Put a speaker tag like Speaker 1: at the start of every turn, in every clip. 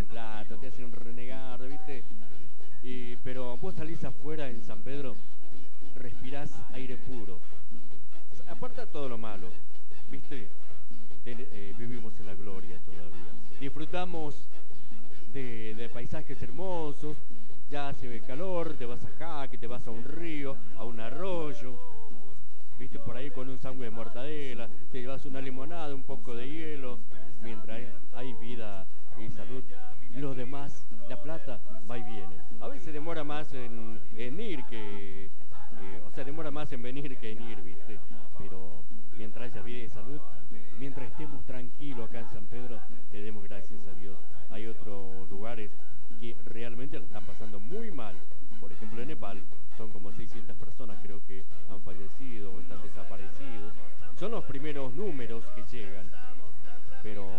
Speaker 1: plata, te hacen renegar, ¿viste? Pero vos salís afuera en San Pedro, respirás aire puro. Aparta todo lo malo, ¿viste? Vivimos en la gloria todavía. Disfrutamos de paisajes hermosos, ya hace calor, te vas a Jaque, te vas a un río, a un arroyo, viste, por ahí con un sándwich de mortadela, te llevas una limonada, un poco de hielo, mientras hay vida y salud. Lo demás, la plata, va y viene. A veces demora más en ir que... o sea, demora más en venir que en ir, viste, pero mientras haya vida y salud, mientras estemos tranquilos acá en San Pedro, le demos gracias a Dios. Hay otros lugares que realmente la están pasando muy mal. Por ejemplo, en Nepal son como 600 personas creo que han fallecido o están desaparecidos. Son los primeros números que llegan. Pero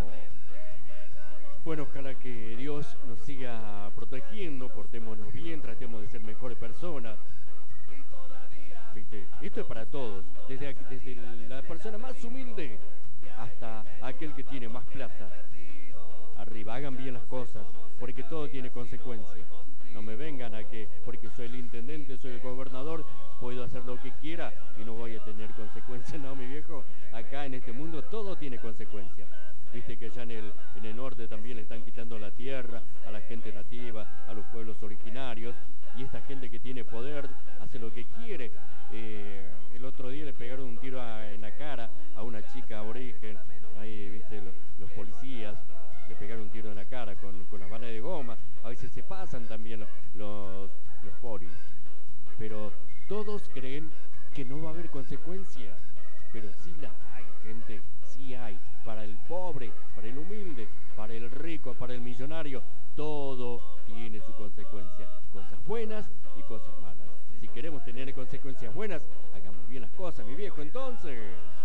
Speaker 1: bueno, ojalá que Dios nos siga protegiendo, portémonos bien, tratemos de ser mejores personas. ¿Viste? Esto es para todos, desde la persona más humilde hasta aquel que tiene más plata. Arriba, hagan bien las cosas, porque todo tiene consecuencias. No me vengan a que, porque soy el intendente, soy el gobernador, puedo hacer lo que quiera y no voy a tener consecuencias. No, mi viejo, acá en este mundo todo tiene consecuencias. Viste que allá en el norte también le están quitando la tierra a la gente nativa, a los pueblos originarios, y esta gente que tiene poder hace lo que quiere. El otro día le pegaron un tiro en la cara a una chica aborigen, ahí viste los policías le pegaron un tiro en la cara con las balas de goma. A veces se pasan también los polis, pero todos creen que no va a haber consecuencias, pero sí las hay, gente, sí hay. Para el pobre, para el humilde, para el rico, para el millonario, todo tiene su consecuencia, cosas buenas y cosas malas. Si queremos tener consecuencias buenas, hagamos bien las cosas, mi viejo, entonces.